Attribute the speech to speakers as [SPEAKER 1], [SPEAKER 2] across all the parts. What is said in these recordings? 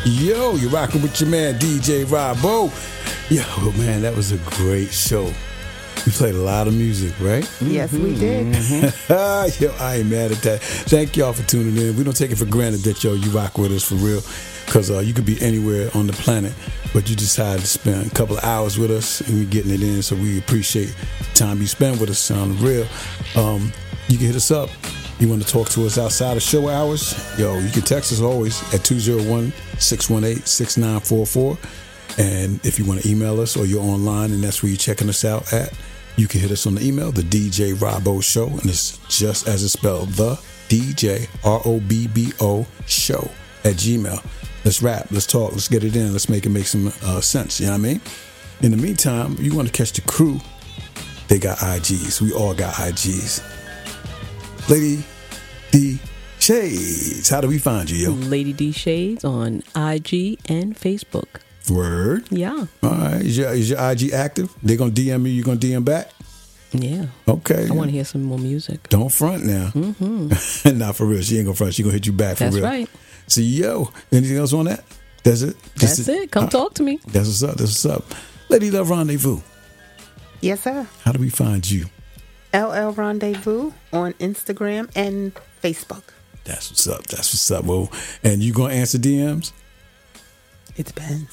[SPEAKER 1] Yo, you're rocking with your man DJ Robo. Yo, man, that was a great show. We played a lot of music, right?
[SPEAKER 2] Yes, we did.
[SPEAKER 1] Yo, I ain't mad at that. Thank y'all for tuning in. We don't take it for granted that, yo, you rock with us for real. Because you could be anywhere on the planet, but you decided to spend a couple of hours with us and we're getting it in. So we appreciate the time you spend with us on the real. You can hit us up. You want to talk to us outside of show hours? Yo, you can text us always at 201-618-6944. And if you want to email us or you're online and that's where you're checking us out at, you can hit us on the email, the DJ Robo Show, and it's just as it's spelled, the DJ ROBBO Show at Gmail. Let's rap, let's talk, let's get it in, let's make it make some sense, you know what I mean? In the meantime, you want to catch the crew, they got IGs. We all got IGs. Lady D Shades, how do we find you, yo?
[SPEAKER 3] Lady D Shades on IG and Facebook.
[SPEAKER 1] Word?
[SPEAKER 3] Yeah.
[SPEAKER 1] All right. Is your IG active? They gonna DM you gonna DM back?
[SPEAKER 3] Yeah.
[SPEAKER 1] Okay.
[SPEAKER 3] I want to hear some more music.
[SPEAKER 1] Don't front now. Mm-hmm. Not for real. She ain't gonna front. She gonna hit you back for
[SPEAKER 3] That's
[SPEAKER 1] real.
[SPEAKER 3] That's right.
[SPEAKER 1] So, yo, anything else on that? That's it?
[SPEAKER 3] That's it. Come talk to me.
[SPEAKER 1] That's what's up. That's what's up. Lady Love Rendezvous.
[SPEAKER 2] Yes, sir.
[SPEAKER 1] How do we find you?
[SPEAKER 2] LL Rendezvous on Instagram and Facebook.
[SPEAKER 1] That's what's up. That's what's up. Well, and you gonna answer DMs?
[SPEAKER 2] It depends.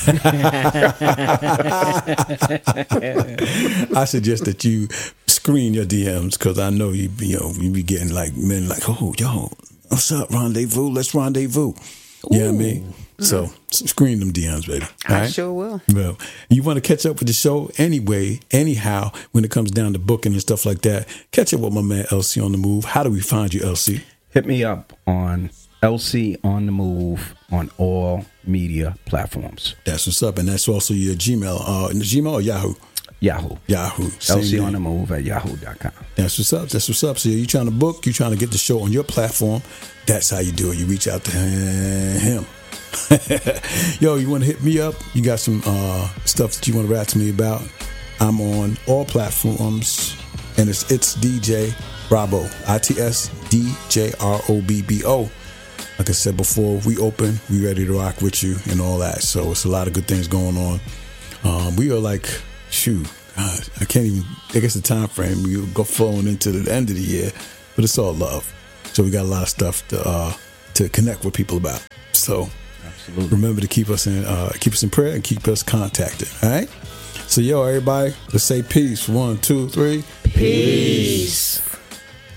[SPEAKER 1] I suggest that you screen your DMs because I know you be getting like men like, oh, yo, what's up, rendezvous? Let's rendezvous. You know what I mean? So screen them DMs, baby. All
[SPEAKER 2] I
[SPEAKER 1] right?
[SPEAKER 2] sure will.
[SPEAKER 1] Well, you want to catch up with the show anyway, anyhow, when it comes down to booking and stuff like that, catch up with my man LC on the Move. How do we find you, LC?
[SPEAKER 4] Hit me up on LC on the Move on all media platforms.
[SPEAKER 1] That's what's up. And that's also your Gmail. Gmail or Yahoo?
[SPEAKER 4] Yahoo.
[SPEAKER 1] Same
[SPEAKER 4] LC
[SPEAKER 1] name.
[SPEAKER 4] on the Move at yahoo.com.
[SPEAKER 1] That's what's up. That's what's up. So you trying to book, you trying to get the show on your platform. That's how you do it. You reach out to him. Yo, you want to hit me up? You got some stuff that you want to rap to me about? I'm on all platforms, and it's DJ Robo. ITS DJ ROBBO. Like I said before, we open, we ready to rock with you and all that. So it's a lot of good things going on. We are like, shoot, God, I can't even, I guess the time frame, we go flowing into the end of the year, but it's all love. So we got a lot of stuff to connect with people about. So
[SPEAKER 4] absolutely,
[SPEAKER 1] remember to keep us in prayer and keep us contacted. All right. So yo, everybody, let's say peace. 1, 2, 3.
[SPEAKER 3] Peace.